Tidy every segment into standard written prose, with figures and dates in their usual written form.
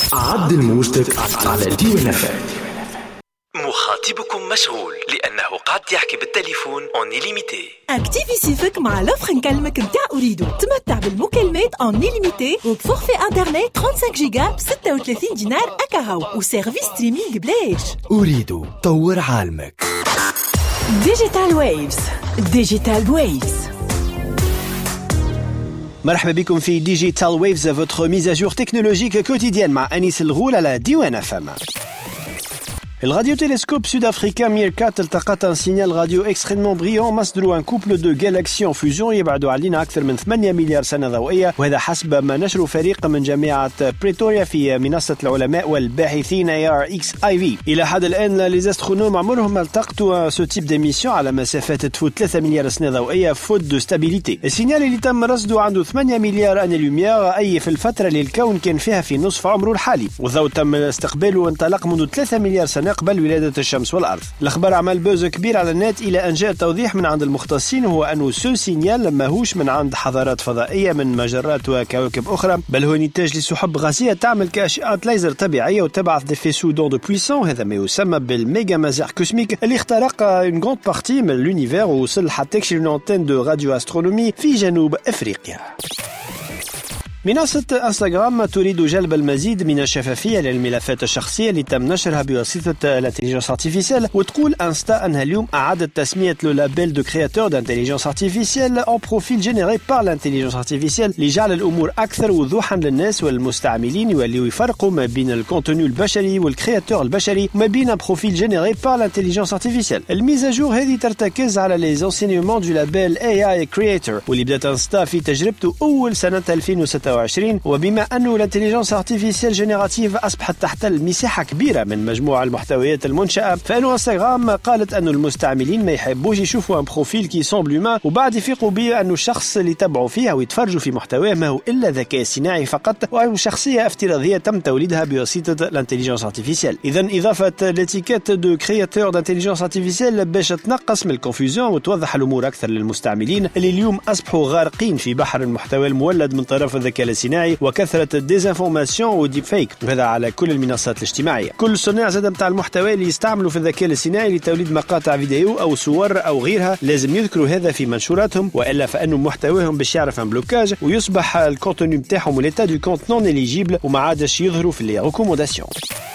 عدل موجتك على DNF. مخاطبكم مشغول لأنه قاعد يحكي بالتليفون اون إليميتي. اكتيفي سيفك مع لوفر نكلمك نتاع أريدو. تمتع بالمكالمات اون إليميتي وفورفي انترنت 35 جيجا ب 36 دينار أكاهو وسيرفيس ستريمينغ بلاش. أريدو طور عالمك. ديجيتال ويفز. ديجيتال ويفز. مرحبا بكم في ديجيتال ويفز, votre mise à jour technologique quotidienne مع أنيس الغول على DNF. الراديو تيلسكوب سود-أفريكان ميركات التقط un signal radio extrêmement brillant مصدر un couple de galaxies en fusion يبعدوا علينا أكثر من 8 مليار سنة ضوئية, وهذا حسب ما نشر فريق من جامعة بريتوريا في منصة العلماء والباحثين ARXIV. إلى حد الآن لي أسترونوم عمرهم التقطوا ce type d'émission على مسافات تفوت 3 مليار سنة ضوئية faute de stabilité. السينال اللي تم رصده عنده 8 مليار أن لوميير, أي في الفترة اللي الكون كان فيها في نصف عمره الحالي, والضوء تم استقباله وانطلق منذ 3 مليار سنة قبل ولادة الشمس والأرض. الأخبار عمل بوز كبير على النت إلى أن جاء توضيح من عند المختصين هو أنه سو سينيال ماهوش من عند حضارات فضائية من مجرات وكواكب أخرى, بل هو نتاج لسحب غازية تعمل كأشعة ليزر طبيعية وتبعث دي فيسو دون دو بويسون, هذا ما يسمى بالميجا مازار كوسميك اللي اخترق اون غروند بارتي من لونيفير ووصل حتى يكشف أنتين دو راديو أسترونومي في جنوب أفريقيا. منصة انستغرام تريد جلب المزيد من الشفافية للملفات الشخصية اللي تم نشرها بواسطة الانتليجنس ارتيفيسيال, وتقول انستا انها اليوم اعادت تسمية لو لابيل دو كرياتور دانتليجنس ارتيفيسيال اون بروفيل جينيري بار لانتليجنس ارتيفيسيال لجعل الامور اكثر وضوحا للناس والمستعملين, يوليو يفرقوا ما بين الكونتوني البشري والكرياتور البشري وما بين بروفيل جينيري بار لانتليجنس ارتيفيسيال. الميزاجور هذه ترتكز على لي زونسينيومون دو لابيل اي كرياتور واللي بدات انستا في تجربته اول سنة 2026, وبما أنه الانتليجنس ارتيفيسيال جينيراتيف أصبحت تحتل مساحة كبيرة من مجموع المحتويات المنشأة, فإنه انستغرام قالت أنه المستعملين ما يحبوش يشوفوا ان بروفيل كي سومبل هيومان وبعد يفيقوا به أنه الشخص اللي تبعوا فيها ويتفرجوا في محتواه ما هو إلا ذكاء صناعي فقط, وأنه شخصية افتراضية تم توليدها بواسطة الانتليجنس ارتيفيسيال. إذن إضافة الاتيكيت دو كرياتور دانتليجنس ارتيفيسيال باش تنقص من الكونفوزيون وتوضح الأمور أكثر للمستعملين اللي اليوم أصبحوا غارقين في بحر المحتوى المولد من طرف الذكاء الصناعي وكثرة الديزانفورماسيون وديب فيك, وهذا على كل المنصات الاجتماعية. كل صناع زاد متاع المحتوى اللي يستعملوا في الذكاء الصناعي لتوليد مقاطع فيديو أو صور أو غيرها لازم يذكروا هذا في منشوراتهم, وإلا فإنه محتواهم باش يعرف ان بلوكاج ويصبح الكونتوني نتاعهم وليتا دو كونت نون إليجيبل وما عادش يظهروا في لي ريكومونداسيون.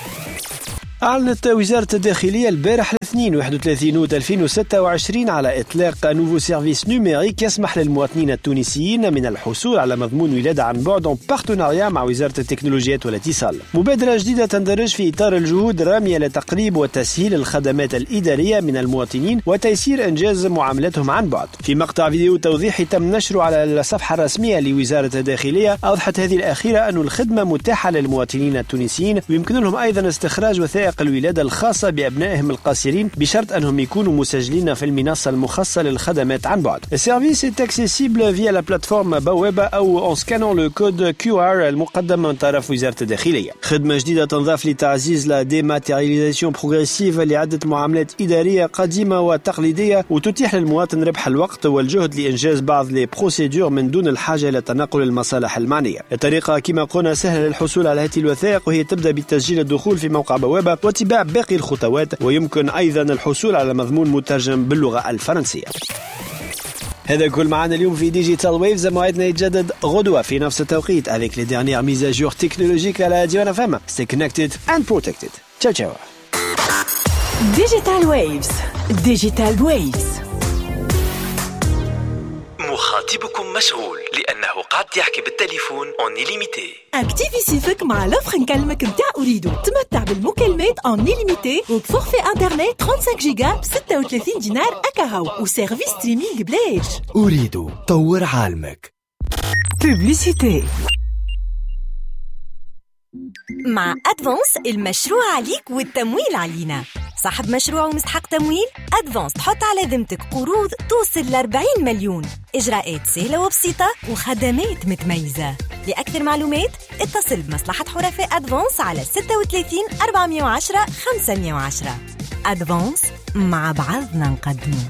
أعلنت وزارة الداخلية البارح الاثنين 31 أوت 2026 على إطلاق نوفو سيرفيس نوميريك يسمح للمواطنين التونسيين من الحصول على مضمون ولادة عن بعد en بارتناريا مع وزارة التكنولوجيات والاتصال. مبادرة جديدة تندرج في إطار الجهود الرامية لتقريب وتسهيل الخدمات الإدارية من المواطنين وتيسير إنجاز معاملتهم عن بعد. في مقطع فيديو توضيحي تم نشره على الصفحة الرسمية لوزارة الداخلية, أوضحت هذه الأخيرة أن الخدمة متاحة للمواطنين التونسيين ويمكن لهم أيضا استخراج وثائق الولادة الخاصة بأبنائهم القاصرين بشرط أنهم يكونوا مسجلين في المنصة المخصصة للخدمات عن بعد. السيرفيس est accessible via la plateforme بوابة أو en scannant le code QR المقدم من طرف وزارة الداخلية. خدمة جديدة تنضاف لتعزيز لا ديماتيرياليزاسيون بروغريسيف لعدة معاملات إدارية قديمة وتقليدية, وتتيح للمواطن ربح الوقت والجهد لإنجاز بعض لي بروسيدور من دون الحاجة إلى تنقل المصالح المعنية. الطريقة كما قلنا سهلة للحصول على هذه الوثائق, وهي تبدأ بتسجيل الدخول في موقع بوابة واتباع باقي الخطوات, ويمكن أيضا الحصول على مضمون مترجم باللغة الفرنسية. هذا كل معنا اليوم في ديجيتال ويفز, موعدنا يتجدد غدوة في نفس التوقيت avec les dernières mises à jour technologiques à la DNF. Stay connected and protected. Ciao ciao. ديجيتال ويفز. ديجيتال ويفز. مخاطبكم مشغول لأنه قاعد يحكي بالتليفون اون إليميتي. اكتيفي سيفك مع لوفر نكلمك نتاع أريدو. تمتع بالمكالمات اون إليميتي وفورفي انترنت 35 جيجا ب 36 دينار أكاهو وسيرفيس ستريمينغ بلاش. أريدو طور عالمك. بوبليسيتي. مع أدفانس المشروع عليك والتمويل علينا. صاحب مشروع ومستحق تمويل؟ أدفانس تحط على ذمتك قروض توصل ل 40 مليون. إجراءات سهلة وبسيطة وخدمات متميزة. لأكثر معلومات اتصل بمصلحة حرفاء أدفانس على 36 410 510. أدفانس مع بعضنا نقدمه.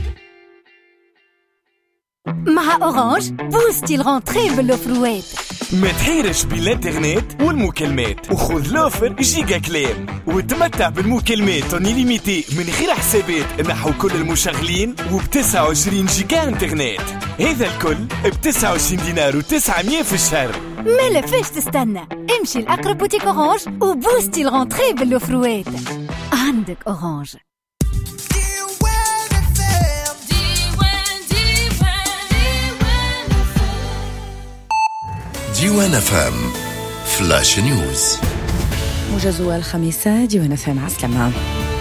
مع أورانج بوستي الغونتري بالأوفروات. ما تحيرش بين الانترنت والمكالمات، وخذ لوفر جيجا كلام وتمتع بالمكالمات انليميتي من غير حسابات نحو كل المشغلين وب29 جيجا انترنت. هذا الكل ب29 دينار و900 في الشهر. ما لفاش تستنى، امشي لأقرب بوتيك أورانج وبوستي الغونتري بالوفروات. عندك أورانج. ديوان FM فلاش نيوز. موجز الخميس ديوان FM. عسلامة.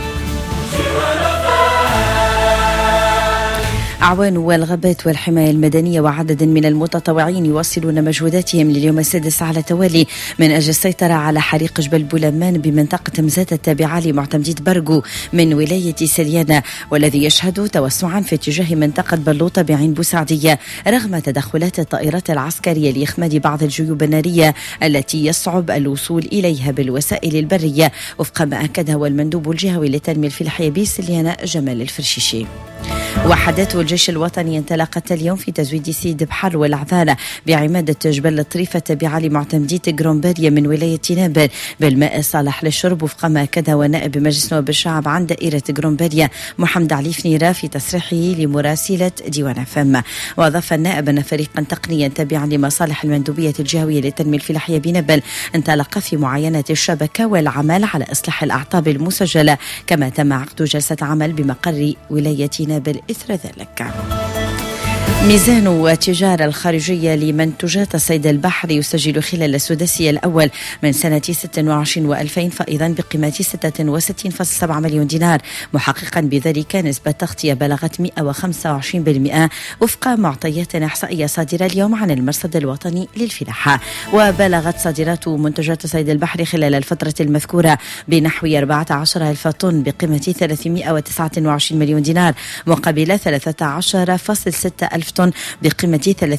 أعوان والغابات والحماية المدنية وعدد من المتطوعين يواصلون مجهوداتهم لليوم السادس على توالي من أجل السيطرة على حريق جبل بولمان بمنطقة مزات التابعة لمعتمدية برغو من ولاية سليانة، والذي يشهد توسعا في اتجاه منطقة بلوطة بعين بوسعدية رغم تدخلات الطائرات العسكرية لإخماد بعض الجيوب النارية التي يصعب الوصول إليها بالوسائل البرية، وفق ما أكده المندوب الجهوي للتنمية الفلاحية بسليانة جمال الفرشيشي. وحدات الجيش الوطني انطلقت اليوم في تزويد سيد بحر والعذالة بعمادة جبل الطريفة التابعة لمعتمدية جرومباريا من ولاية نابل بالماء الصالح للشرب، وفق ما أكده ونائب مجلس نواب الشعب عن دائرة جرومباريا محمد علي فنيرة في تصريحه لمراسلة ديوان FM. وأضاف النائب أن فريقا تقنيا تابعا لمصالح المندوبية الجهوية للتنمية الفلاحية بنابل انطلق في معاينة الشبكة والعمل على إصلاح الأعطاب المسجلة، كما تم عقد جلسة عمل بمقر ولاية نابل إثر ذلك. ميزان التجارة الخارجية لمنتوجات صيد البحر يسجل خلال السداسي الأول من سنة 26 و2000 فائضا بقيمة 66.7 مليون دينار، محققا بذلك نسبة تغطية بلغت 125% وفق معطيات إحصائية صادرة اليوم عن المرصد الوطني للفلاحة. وبلغت صادرات منتجات صيد البحر خلال الفترة المذكورة بنحو 14,000 طن بقيمة 329 مليون دينار مقابل 13.6 ألف طن بقيمة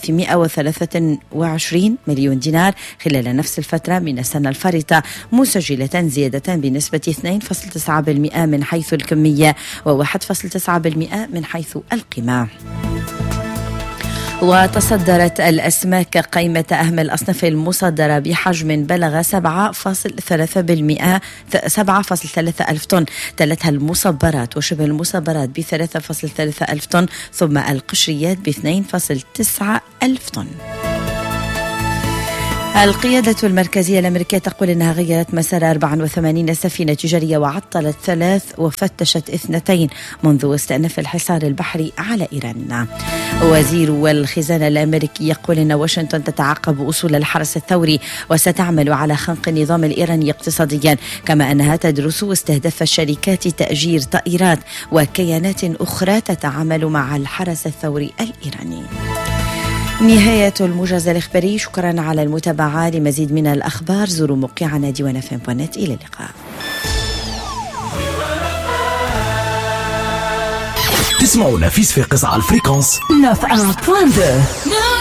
323 مليون دينار خلال نفس الفترة من السنة الفارطة، مسجلة زيادة بنسبة 2.9% من حيث الكمية و1.9% من حيث القيمة. وتصدرت الأسماك قائمة أهم الأصناف المصدرة بحجم بلغ 7.3 ألف طن، تلتها المصبرات وشبه المصبرات ب3.3 ألف طن، ثم القشريات ب2.9 ألف طن. القيادة المركزية الأمريكية تقول أنها غيرت مسار 84 سفينة تجارية وعطلت 3 وفتشت 2 منذ استئناف الحصار البحري على إيران. وزير الخزانة الأمريكي يقول أن واشنطن تتعقب وصول الحرس الثوري وستعمل على خنق النظام الإيراني اقتصاديا، كما أنها تدرس استهداف الشركات تأجير طائرات وكيانات أخرى تتعامل مع الحرس الثوري الإيراني. نهاية الموجز الإخباري. شكرا على المتابعة. لمزيد من الأخبار زوروا موقعنا ديوان FM.net. إلى اللقاء. تسمعوا نفيس في قصة على الفريكونس 91.2.